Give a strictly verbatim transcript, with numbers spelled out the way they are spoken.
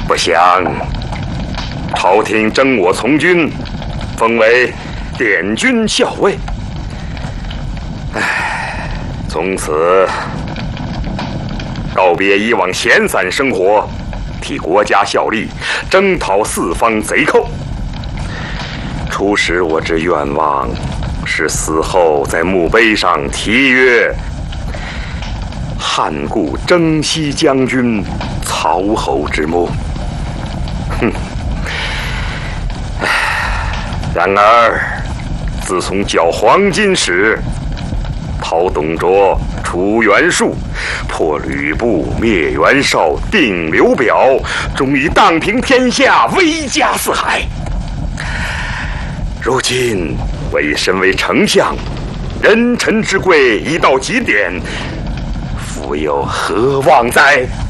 不想朝廷征我从军，封为典军校尉。唉，从此告别以往闲散生活，替国家效力，征讨四方贼寇。初时我之愿望，是死后在墓碑上题曰：“汉故征西将军曹侯之墓。”哼！然而，自从剿黄巾时，讨董卓，除袁术，破吕布，灭袁绍，定刘表，终于荡平天下，威加四海。如今我已身为丞相，人臣之贵已到极点，复有何望哉？